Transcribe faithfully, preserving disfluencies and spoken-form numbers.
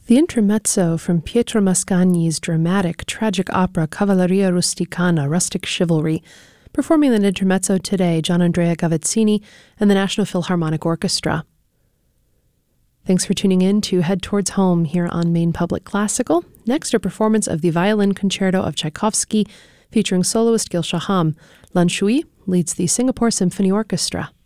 The intermezzo from Pietro Mascagni's dramatic, tragic opera Cavalleria Rusticana, Rustic Chivalry, performing an intermezzo today, Gianandrea Gavazzini and the National Philharmonic Orchestra. Thanks for tuning in to Head Towards Home here on Maine Public Classical. Next, a performance of the Violin Concerto of Tchaikovsky, featuring soloist Gil Shaham. Lan Shui leads the Singapore Symphony Orchestra.